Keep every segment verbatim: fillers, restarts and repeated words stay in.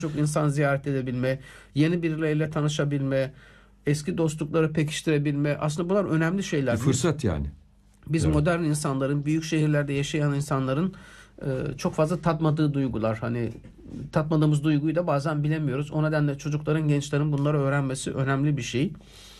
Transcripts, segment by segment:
çok insan ziyaret edebilme, yeni birileriyle tanışabilme, eski dostlukları pekiştirebilme, aslında bunlar önemli şeyler. Bir fırsat yani. Biz Evet. modern insanların, büyük şehirlerde yaşayan insanların e, çok fazla tatmadığı duygular. Hani tatmadığımız duyguyu da bazen bilemiyoruz. O nedenle çocukların, gençlerin bunları öğrenmesi önemli bir şey.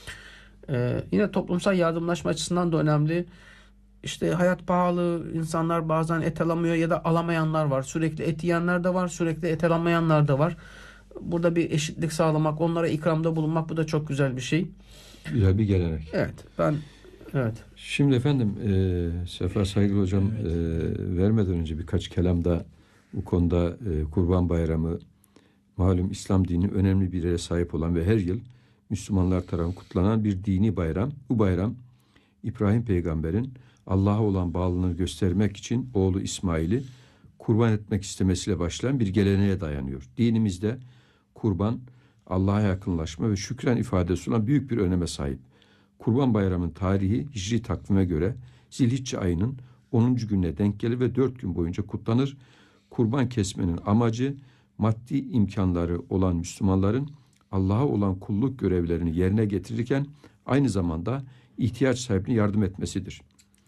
E, yine toplumsal yardımlaşma açısından da önemli. İşte hayat pahalı, insanlar bazen et alamıyor ya da alamayanlar var. Sürekli et yiyenler de var, sürekli et alamayanlar da var. Burada bir eşitlik sağlamak, onlara ikramda bulunmak, bu da çok güzel bir şey. Güzel bir gelenek. Evet, ben evet. Şimdi efendim e, Sefa Saygılı Hocam Evet. e, vermeden önce birkaç kelam da bu konuda e, Kurban Bayramı malum İslam dininin önemli bir yere sahip olan ve her yıl Müslümanlar tarafından kutlanan bir dini bayram. Bu bayram İbrahim Peygamber'in Allah'a olan bağlılığını göstermek için oğlu İsmail'i kurban etmek istemesiyle başlayan bir geleneğe dayanıyor. Dinimizde kurban Allah'a yakınlaşma ve şükran ifadesi olan büyük bir öneme sahip. Kurban Bayramı'nın tarihi Hicri takvime göre Zilhicce ayının onuncu gününe denk gelir ve dört gün boyunca kutlanır. Kurban kesmenin amacı maddi imkanları olan Müslümanların Allah'a olan kulluk görevlerini yerine getirirken aynı zamanda ihtiyaç sahibine yardım etmesidir.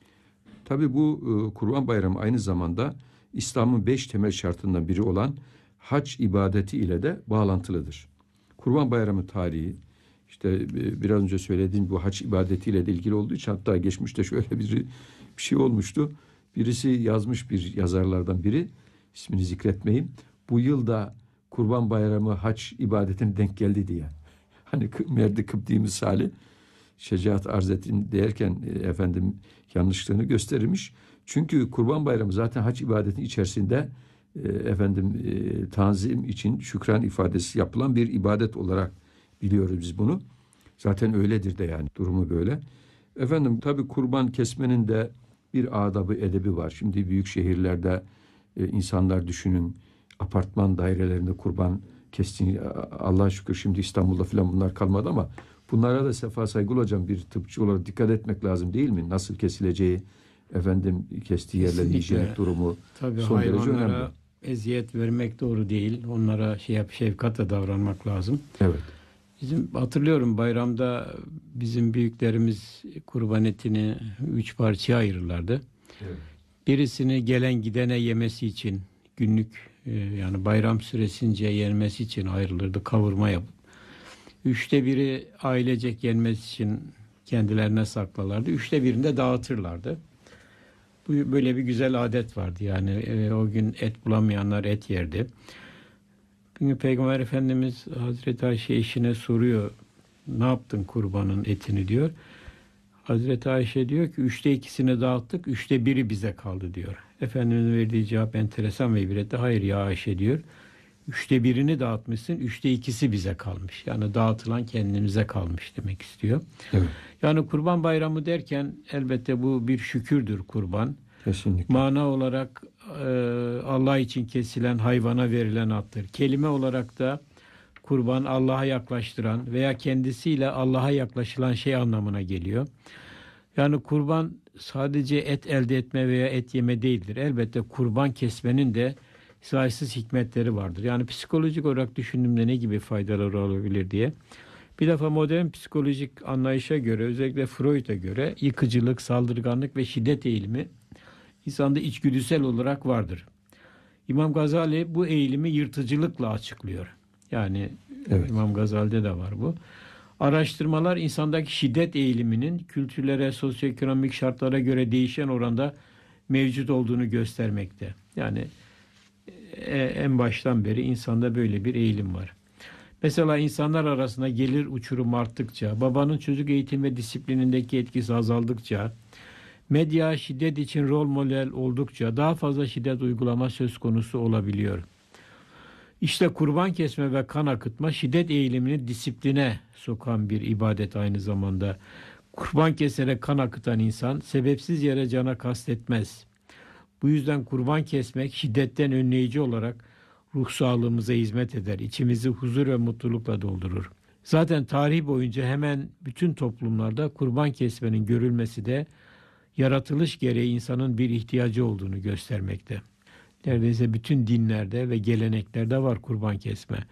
Tabi bu e, Kurban Bayramı aynı zamanda İslam'ın beş temel şartından biri olan hac ibadeti ile de bağlantılıdır. Kurban Bayramı tarihi işte e, biraz önce söylediğim bu hac ibadetiyle de ilgili olduğu için, hatta geçmişte şöyle bir, bir şey olmuştu. Birisi yazmış, bir yazarlardan biri, ismini zikretmeyeyim. Bu yılda Kurban Bayramı hac ibadetine denk geldi diye. Hani Merdi Kıpti misali şecaat arz ettin derken e, efendim yanlışlığını göstermiş. Çünkü Kurban Bayramı zaten hac ibadetinin içerisinde e, efendim e, tanzim için şükran ifadesi yapılan bir ibadet olarak biliyoruz biz bunu. Zaten öyledir de, yani durumu böyle. Efendim tabii kurban kesmenin de bir adabı, edebi var. Şimdi büyük şehirlerde e, insanlar düşünün, apartman dairelerinde kurban kestiğini, Allah'a şükür şimdi İstanbul'da falan bunlar kalmadı ama bunlara da Sefa Saygılı Hocam bir tıpçı olarak dikkat etmek lazım değil mi? Nasıl kesileceği, efendim kestiği yerlerin hijyenik durumu Tabii son derece önemli. hayvanlara eziyet vermek doğru değil. Onlara şey yap, şefkatle davranmak lazım. Evet. Bizim hatırlıyorum, bayramda bizim büyüklerimiz kurban etini üç parçaya ayırırlardı. Evet. Birisini gelen gidene yemesi için günlük e, yani bayram süresince yenmesi için ayrılırdı, kavurma yapıp. Üçte biri ailecek yenmesi için kendilerine saklarlardı. Üçte birini de dağıtırlardı. Bu böyle bir güzel adet vardı. Yani e, o gün et bulamayanlar et yerdi. Bir gün Peygamber Efendimiz Hazreti Ayşe eşine soruyor, ne yaptın kurbanın etini diyor. Hazreti Ayşe diyor ki üçte ikisini dağıttık, üçte biri bize kaldı diyor. Efendimizin verdiği cevap enteresan ve ibretli. Hayır ya Ayşe diyor. Üçte birini dağıtmışsın, üçte ikisi bize kalmış. Yani dağıtılan kendimize kalmış demek istiyor. Evet. Yani Kurban Bayramı derken elbette bu bir şükürdür kurban. Kesinlikle. Mana olarak e, Allah için kesilen hayvana verilen attır. Kelime olarak da kurban Allah'a yaklaştıran veya kendisiyle Allah'a yaklaşılan şey anlamına geliyor. Yani kurban sadece et elde etme veya et yeme değildir. Elbette kurban kesmenin de sayısız hikmetleri vardır. Yani psikolojik olarak düşündüğümde ne gibi faydaları olabilir diye. Bir defa modern psikolojik anlayışa göre, özellikle Freud'a göre yıkıcılık, saldırganlık ve şiddet eğilimi insanda içgüdüsel olarak vardır. İmam Gazali bu eğilimi yırtıcılıkla açıklıyor. Yani Evet. İmam Gazali'de de var bu. Araştırmalar insandaki şiddet eğiliminin kültürlere, sosyoekonomik şartlara göre değişen oranda mevcut olduğunu göstermekte. Yani en baştan beri insanda böyle bir eğilim var. Mesela insanlar arasında gelir uçurumu arttıkça, babanın çocuk eğitim ve disiplinindeki etkisi azaldıkça, medya şiddet için rol model oldukça daha fazla şiddet uygulama söz konusu olabiliyor. İşte kurban kesme ve kan akıtma şiddet eğilimini disipline sokan bir ibadet aynı zamanda. Kurban keserek kan akıtan insan sebepsiz yere cana kastetmez. Bu yüzden kurban kesmek şiddetten önleyici olarak ruh sağlığımıza hizmet eder. İçimizi huzur ve mutlulukla doldurur. Zaten tarih boyunca hemen bütün toplumlarda kurban kesmenin görülmesi de yaratılış gereği insanın bir ihtiyacı olduğunu göstermekte. Neredeyse bütün dinlerde ve geleneklerde var kurban kesme.